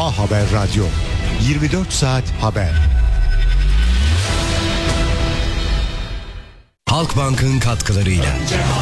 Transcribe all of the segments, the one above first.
Haber Radyo, 24 saat haber. Halkbank'ın katkılarıyla.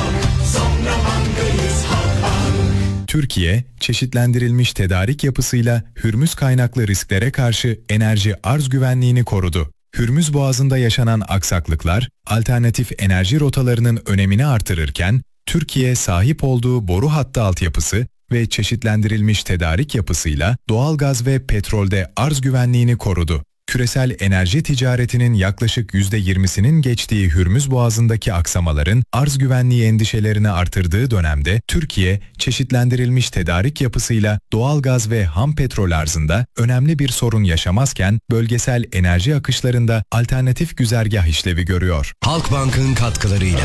Türkiye, çeşitlendirilmiş tedarik yapısıyla Hürmüz kaynaklı risklere karşı enerji arz güvenliğini korudu. Hürmüz Boğazı'nda yaşanan aksaklıklar, alternatif enerji rotalarının önemini artırırken, Türkiye sahip olduğu boru hattı altyapısı ve çeşitlendirilmiş tedarik yapısıyla doğalgaz ve petrolde arz güvenliğini korudu. Küresel enerji ticaretinin yaklaşık %20'sinin geçtiği Hürmüz Boğazı'ndaki aksamaların arz güvenliği endişelerini artırdığı dönemde Türkiye, çeşitlendirilmiş tedarik yapısıyla doğalgaz ve ham petrol arzında önemli bir sorun yaşamazken bölgesel enerji akışlarında alternatif güzergah işlevi görüyor. Halkbank'ın katkılarıyla.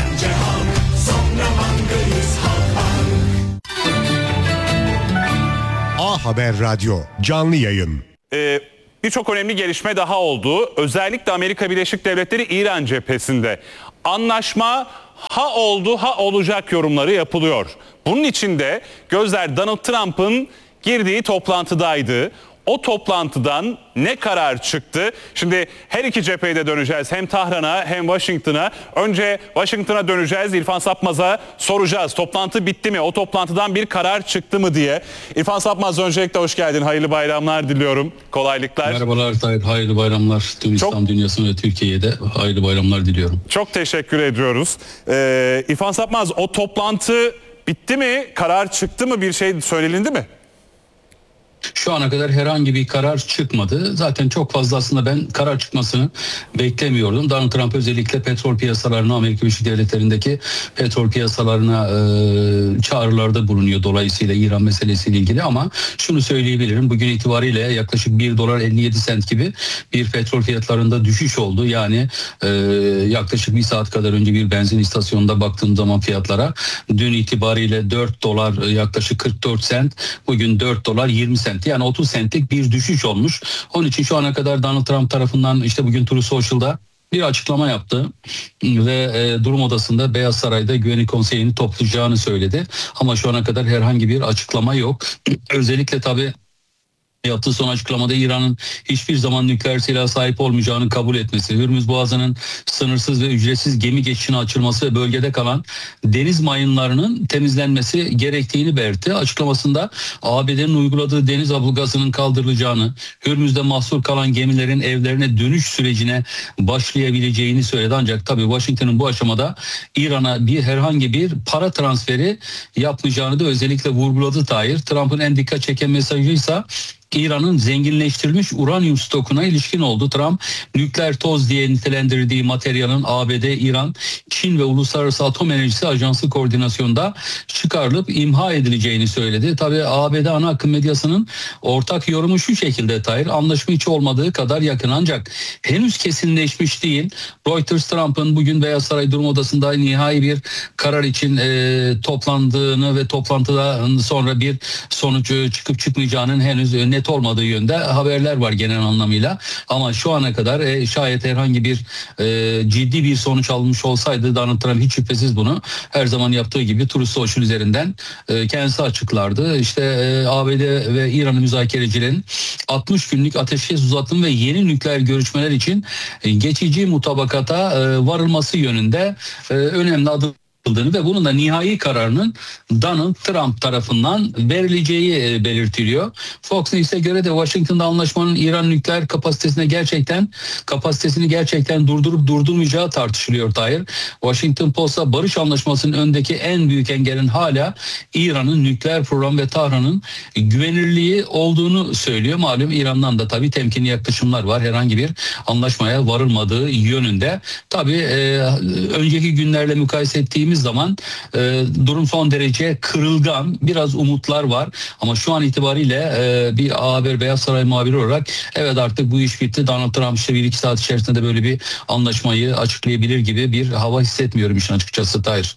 A Haber Radyo, canlı yayın. Birçok önemli gelişme daha oldu. Özellikle Amerika Birleşik Devletleri İran cephesinde anlaşma ha oldu ha olacak yorumları yapılıyor. Bunun için de gözler Donald Trump'ın girdiği toplantıdaydı. O toplantıdan ne karar çıktı? Şimdi her iki cepheye de döneceğiz. Hem Tahran'a hem Washington'a. Önce Washington'a döneceğiz. İrfan Sapmaz'a soracağız. Toplantı bitti mi? O toplantıdan bir karar çıktı mı diye. İrfan Sapmaz, öncelikle hoş geldin. Hayırlı bayramlar diliyorum. Kolaylıklar. Merhabalar Tahir. Hayırlı bayramlar. Tüm İslam dünyasına ve Türkiye'ye de hayırlı bayramlar diliyorum. Çok teşekkür ediyoruz. İrfan Sapmaz, o toplantı bitti mi? Karar çıktı mı? Bir şey söylenildi mi? Şu ana kadar herhangi bir karar çıkmadı. Zaten çok fazla aslında ben karar çıkmasını beklemiyordum. Donald Trump özellikle petrol piyasalarına, Amerika Birleşik Devletleri'ndeki petrol piyasalarına çağrılarda bulunuyor dolayısıyla İran meselesiyle ilgili. Ama şunu söyleyebilirim. Bugün itibariyle yaklaşık 1 dolar 57 sent gibi bir petrol fiyatlarında düşüş oldu. Yani yaklaşık bir saat kadar önce bir benzin istasyonunda baktığım zaman fiyatlara dün itibariyle 4 dolar yaklaşık 44 sent, bugün 4 dolar 20 sent. Yani 30 centlik bir düşüş olmuş. Onun için şu ana kadar Donald Trump tarafından işte bugün Truth Social'da bir açıklama yaptı ve durum odasında Beyaz Saray'da Güvenlik Konseyi'ni toplayacağını söyledi. Ama şu ana kadar herhangi bir açıklama yok. Özellikle tabii yaptığı son açıklamada İran'ın hiçbir zaman nükleer silaha sahip olmayacağını kabul etmesi, Hürmüz Boğazı'nın sınırsız ve ücretsiz gemi geçişine açılması ve bölgede kalan deniz mayınlarının temizlenmesi gerektiğini belirtti. Açıklamasında ABD'nin uyguladığı deniz ablukasının kaldırılacağını, Hürmüz'de mahsur kalan gemilerin evlerine dönüş sürecine başlayabileceğini söyledi. Ancak tabii Washington'ın bu aşamada İran'a herhangi bir para transferi yapmayacağını da özellikle vurguladı Tahir. Trump'ın en dikkat çeken mesajıysa İran'ın zenginleştirilmiş uranyum stokuna ilişkin oldu. Trump, nükleer toz diye nitelendirdiği materyalin ABD, İran, Çin ve Uluslararası Atom Enerjisi Ajansı koordinasyonda çıkarılıp imha edileceğini söyledi. Tabii ABD ana akım medyasının ortak yorumu şu şekilde Tahir, anlaşma hiç olmadığı kadar yakın ancak henüz kesinleşmiş değil. Reuters, Trump'ın bugün Beyaz Saray Durum Odası'nda nihai bir karar için toplandığını ve toplantıdan sonra bir sonuç çıkıp çıkmayacağının henüz net olmadığı yönde haberler var genel anlamıyla. Ama şu ana kadar şayet herhangi bir ciddi bir sonuç alınmış olsaydı Donald Trump hiç şüphesiz bunu her zaman yaptığı gibi Truth Social üzerinden kendisi açıklardı. İşte ABD ve İran'ın müzakerecilerin 60 günlük ateşkes uzatım ve yeni nükleer görüşmeler için geçici mutabakata varılması yönünde önemli adım ve bunun da nihai kararının Donald Trump tarafından verileceği belirtiliyor. Fox News'e göre de Washington'da anlaşmanın İran nükleer kapasitesini gerçekten durdurup durdurmayacağı tartışılıyor Tahir. Washington Post'a barış anlaşmasının öndeki en büyük engelin hala İran'ın nükleer programı ve Tahran'ın güvenirliği olduğunu söylüyor. Malum İran'dan da tabii temkinli yaklaşımlar var. Herhangi bir anlaşmaya varılmadığı yönünde. Tabii önceki günlerle mukayese ettiğimiz zaman durum son derece kırılgan, biraz umutlar var ama şu an itibariyle bir A Haber Beyaz Saray muhabiri olarak evet artık bu iş bitti, Donald Trump işte 1-2 saat içerisinde de böyle bir anlaşmayı açıklayabilir gibi bir hava hissetmiyorum işin açıkçası Tahir.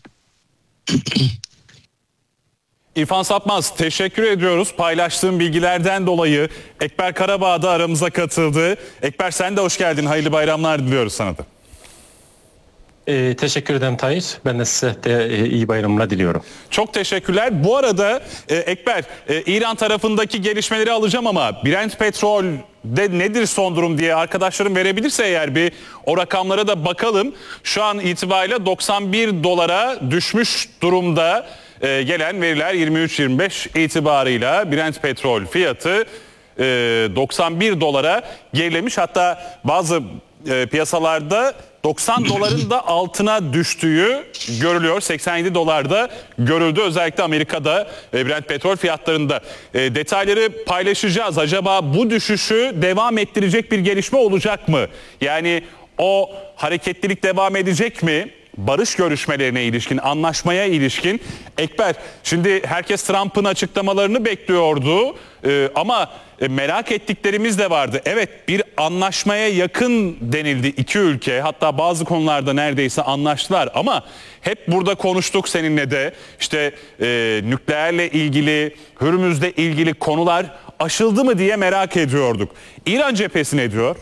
İrfan Sapmaz, teşekkür ediyoruz paylaştığım bilgilerden dolayı. Ekber Karabağ da aramıza katıldı. Ekber, sen de hoş geldin, hayırlı bayramlar diliyoruz sana da. Teşekkür ederim Tahir. Ben de size de iyi bayramlar diliyorum. Çok teşekkürler. Bu arada Ekber, İran tarafındaki gelişmeleri alacağım ama Brent petrolde nedir son durum diye arkadaşlarım verebilirse eğer bir o rakamlara da bakalım. Şu an itibariyle 91 dolara düşmüş durumda. Gelen veriler 23-25 itibarıyla Brent petrol fiyatı 91 dolara gerilemiş. Hatta bazı piyasalarda 90 doların da altına düştüğü görülüyor. 87 dolarda görüldü. Özellikle Amerika'da Brent petrol fiyatlarında. Detayları paylaşacağız. Acaba bu düşüşü devam ettirecek bir gelişme olacak mı? Yani o hareketlilik devam edecek mi? Barış görüşmelerine ilişkin, anlaşmaya ilişkin. Ekber, şimdi herkes Trump'ın açıklamalarını bekliyordu ama merak ettiklerimiz de vardı. Evet, bir anlaşmaya yakın denildi iki ülke, hatta bazı konularda neredeyse anlaştılar ama hep burada konuştuk seninle de işte nükleerle ilgili, Hürmüz'le ilgili konular aşıldı mı diye merak ediyorduk. İran cephesi ne diyor?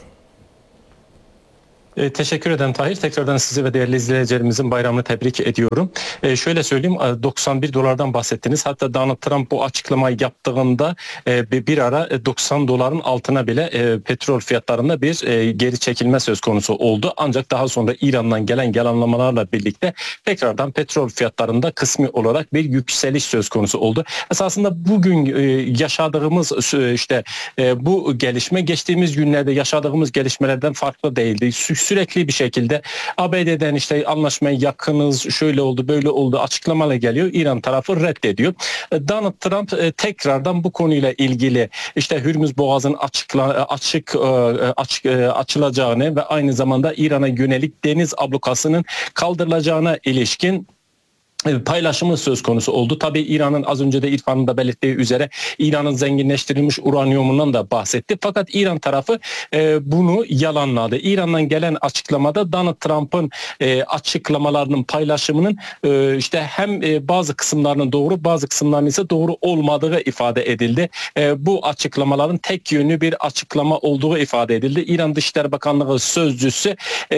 Teşekkür ederim Tahir. Tekrardan sizi ve değerli izleyicilerimizin bayramını tebrik ediyorum. Şöyle söyleyeyim, 91 dolardan bahsettiniz. Hatta Donald Trump bu açıklamayı yaptığında bir ara 90 doların altına bile petrol fiyatlarında bir geri çekilme söz konusu oldu. Ancak daha sonra İran'dan gelen yalanlamalarla birlikte tekrardan petrol fiyatlarında kısmi olarak bir yükseliş söz konusu oldu. Esasında bugün yaşadığımız bu gelişme geçtiğimiz günlerde yaşadığımız gelişmelerden farklı değildi. Sürekli bir şekilde ABD'den işte anlaşmaya yakınız, şöyle oldu, böyle oldu açıklamalar geliyor. İran tarafı reddediyor. Donald Trump tekrardan bu konuyla ilgili işte Hürmüz Boğazı'nın açılacağını ve aynı zamanda İran'a yönelik deniz ablukasının kaldırılacağına ilişkin paylaşımı söz konusu oldu. Tabii İran'ın az önce de İrfan'ın da belirttiği üzere İran'ın zenginleştirilmiş uranyumundan da bahsetti. Fakat İran tarafı bunu yalanladı. İran'dan gelen açıklamada Donald Trump'ın açıklamalarının paylaşımının işte hem bazı kısımlarının doğru, bazı kısımlarının ise doğru olmadığı ifade edildi. Bu açıklamaların tek yönlü bir açıklama olduğu ifade edildi. İran Dışişleri Bakanlığı sözcüsü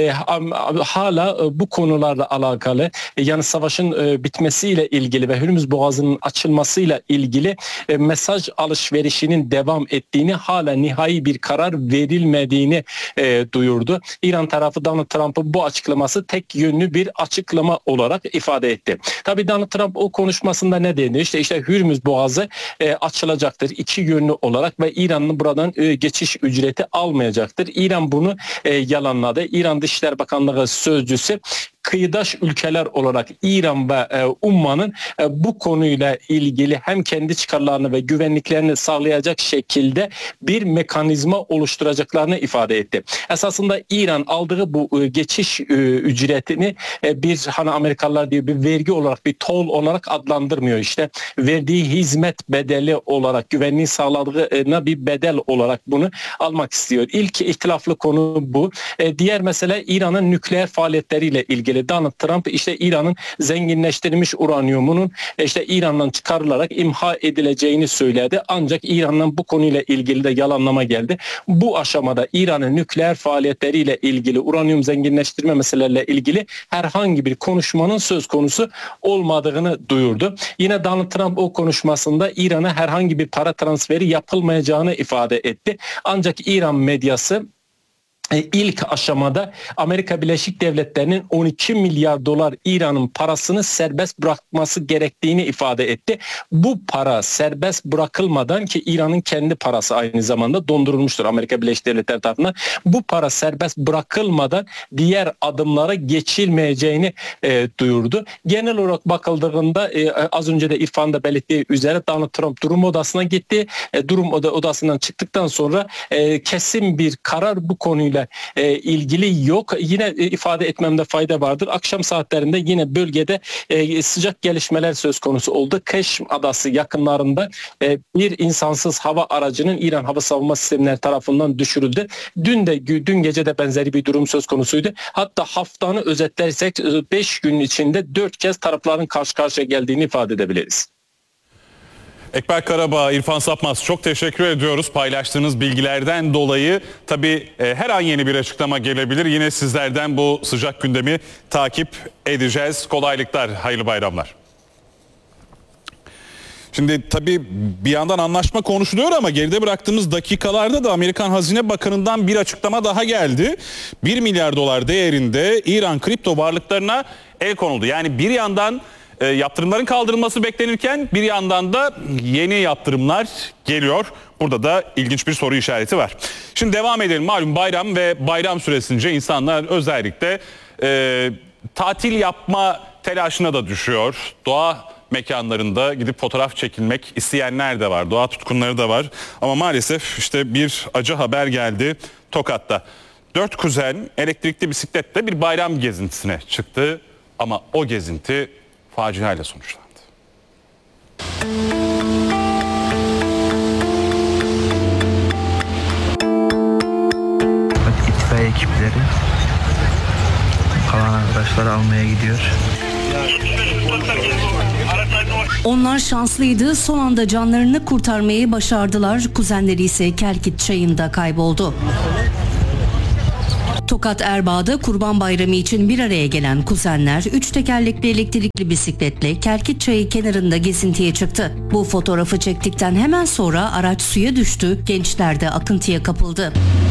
hala bu konularla alakalı, yani savaşın bitmesiyle ilgili ve Hürmüz Boğazı'nın açılmasıyla ilgili mesaj alışverişinin devam ettiğini, hala nihai bir karar verilmediğini duyurdu. İran tarafı Donald Trump'ın bu açıklaması tek yönlü bir açıklama olarak ifade etti. Tabii Donald Trump o konuşmasında ne dedi? İşte Hürmüz Boğazı açılacaktır iki yönlü olarak ve İran'ın buradan geçiş ücreti almayacaktır. İran bunu yalanladı. İran Dışişleri Bakanlığı sözcüsü kıyıdaş ülkeler olarak İran ve Umman'ın bu konuyla ilgili hem kendi çıkarlarını ve güvenliklerini sağlayacak şekilde bir mekanizma oluşturacaklarını ifade etti. Esasında İran aldığı bu geçiş ücretini bir Amerikalılar diye bir vergi olarak, bir toll olarak adlandırmıyor. İşte verdiği hizmet bedeli olarak, güvenliği sağladığına bir bedel olarak bunu almak istiyor. İlk ihtilaflı konu bu. Diğer mesele İran'ın nükleer faaliyetleriyle ilgili. Donald Trump işte İran'ın zenginleştirilmiş uranyumunun işte İran'dan çıkarılarak imha edileceğini söyledi. Ancak İran'dan bu konuyla ilgili de yalanlama geldi. Bu aşamada İran'ın nükleer faaliyetleriyle ilgili, uranyum zenginleştirme meseleleriyle ilgili herhangi bir konuşmanın söz konusu olmadığını duyurdu. Yine Donald Trump o konuşmasında İran'a herhangi bir para transferi yapılmayacağını ifade etti. Ancak İran medyası İlk aşamada Amerika Birleşik Devletleri'nin 12 milyar dolar İran'ın parasını serbest bırakması gerektiğini ifade etti. Bu para serbest bırakılmadan, ki İran'ın kendi parası aynı zamanda dondurulmuştur Amerika Birleşik Devletleri tarafından, bu para serbest bırakılmadan diğer adımlara geçilmeyeceğini duyurdu. Genel olarak bakıldığında az önce de İrfan da belirttiği üzere Donald Trump durum odasına gitti. Durum odasından çıktıktan sonra kesin bir karar bu konuyla ilgili yok. Yine ifade etmemde fayda vardır. Akşam saatlerinde yine bölgede sıcak gelişmeler söz konusu oldu. Keşm Adası yakınlarında bir insansız hava aracının İran hava savunma sistemleri tarafından düşürüldü. Dün gece de benzeri bir durum söz konusuydu. Hatta haftanı özetlersek 5 gün içinde 4 kez tarafların karşı karşıya geldiğini ifade edebiliriz. Ekber Karabağ, İrfan Sapmaz, çok teşekkür ediyoruz paylaştığınız bilgilerden dolayı. Tabii her an yeni bir açıklama gelebilir. Yine sizlerden bu sıcak gündemi takip edeceğiz. Kolaylıklar, hayırlı bayramlar. Şimdi tabii bir yandan anlaşma konuşuluyor ama geride bıraktığımız dakikalarda da Amerikan Hazine Bakanı'ndan bir açıklama daha geldi. 1 milyar dolar değerinde İran kripto varlıklarına el konuldu. Yani bir yandan yaptırımların kaldırılması beklenirken bir yandan da yeni yaptırımlar geliyor. Burada da ilginç bir soru işareti var. Şimdi devam edelim. Malum bayram ve bayram süresince insanlar özellikle tatil yapma telaşına da düşüyor. Doğa mekanlarında gidip fotoğraf çekilmek isteyenler de var. Doğa tutkunları da var. Ama maalesef işte bir acı haber geldi Tokat'ta. 4 kuzen elektrikli bisikletle bir bayram gezintisine çıktı. Ama o gezinti faciayla sonuçlandı. İtfaiye ekipleri kalan arkadaşları almaya gidiyor. Onlar şanslıydı. Son anda canlarını kurtarmayı başardılar. Kuzenleri ise Kerkit Çayı'nda kayboldu. Tokat Erbaa'da Kurban Bayramı için bir araya gelen kuzenler 3 tekerlekli elektrikli bisikletle Kerkit Çayı kenarında gezintiye çıktı. Bu fotoğrafı çektikten hemen sonra araç suya düştü. Gençler de akıntıya kapıldı.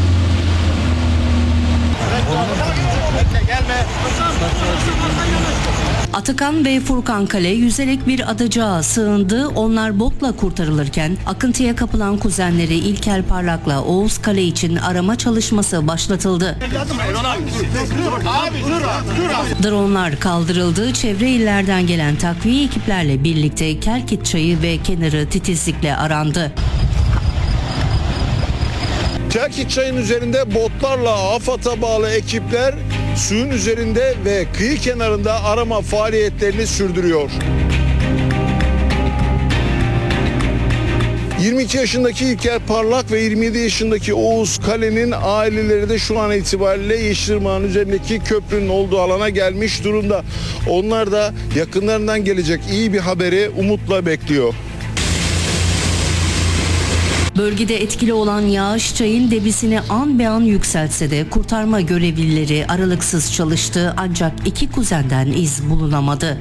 Atakan ve Furkan Kale yüzerek bir adacığa sığındı. Onlar botla kurtarılırken akıntıya kapılan kuzenleri İlker Parlak'la Oğuz Kale için arama çalışması başlatıldı. Dronlar kaldırıldı. Çevre illerden gelen takviye ekiplerle birlikte Kerkit Çayı ve kenarı titizlikle arandı. Kerkit Çayı'nın üzerinde botlarla AFAD'a bağlı ekipler suyun üzerinde ve kıyı kenarında arama faaliyetlerini sürdürüyor. 22 yaşındaki İlker Parlak ve 27 yaşındaki Oğuz Kale'nin aileleri de şu an itibariyle Yeşilırmak'ın üzerindeki köprünün olduğu alana gelmiş durumda. Onlar da yakınlarından gelecek iyi bir haberi umutla bekliyor. Bölgede etkili olan yağış çayın debisini an be an yükseltse de kurtarma görevlileri aralıksız çalıştı ancak 2 kuzenden iz bulunamadı.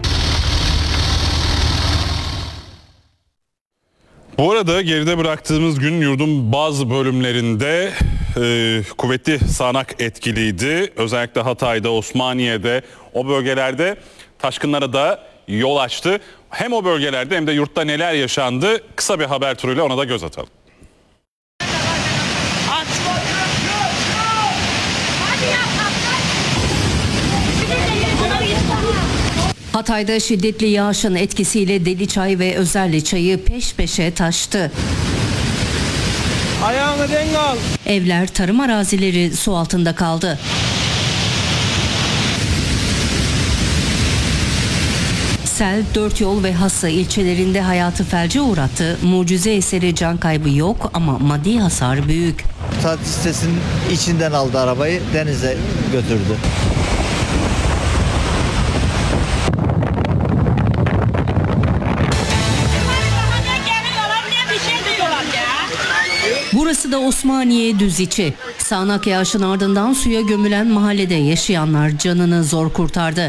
Bu arada geride bıraktığımız gün yurdun bazı bölümlerinde kuvvetli sağanak etkiliydi. Özellikle Hatay'da, Osmaniye'de, o bölgelerde taşkınlara da yol açtı. Hem o bölgelerde hem de yurtta neler yaşandı, kısa bir haber turuyla ona da göz atalım. Hatay'da şiddetli yağışın etkisiyle Deliçay ve Özerli Çayı peş peşe taştı. Ayağını denk al. Evler, tarım arazileri su altında kaldı. Sel, Dörtyol ve Hassa ilçelerinde hayatı felce uğrattı. Mucize eseri can kaybı yok ama maddi hasar büyük. Tatil sitesinin içinden aldı arabayı, denize götürdü. Burası da Osmaniye Düziçi. Sağanak yağışın ardından suya gömülen mahallede yaşayanlar canını zor kurtardı.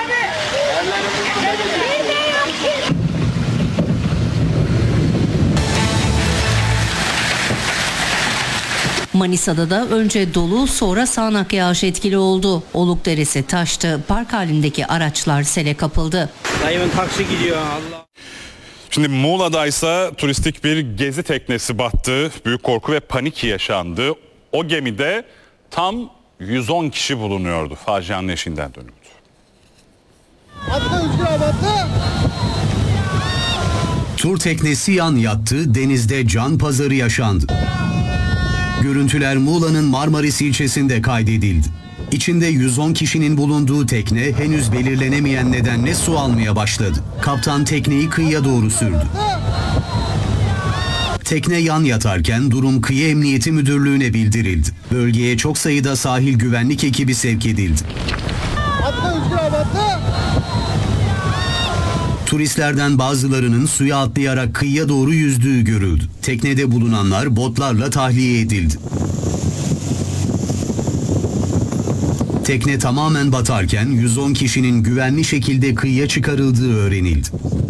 Manisa'da da önce dolu sonra sağanak yağış etkili oldu. Oluk Deresi taştı. Park halindeki araçlar sele kapıldı. Dayımın taksi gidiyor Allah. Şimdi Muğla'da ise turistik bir gezi teknesi battı. Büyük korku ve panik yaşandı. O gemide tam 110 kişi bulunuyordu. Facianın eşiğinden dönüldü. Tur teknesi yan yattı, denizde can pazarı yaşandı. Görüntüler Muğla'nın Marmaris ilçesinde kaydedildi. İçinde 110 kişinin bulunduğu tekne henüz belirlenemeyen nedenle su almaya başladı. Kaptan tekneyi kıyıya doğru sürdü. Tekne yan yatarken durum Kıyı Emniyeti Müdürlüğü'ne bildirildi. Bölgeye çok sayıda sahil güvenlik ekibi sevk edildi. turistlerden bazılarının suya atlayarak kıyıya doğru yüzdüğü görüldü. Teknede bulunanlar botlarla tahliye edildi. Tekne tamamen batarken 110 kişinin güvenli şekilde kıyıya çıkarıldığı öğrenildi.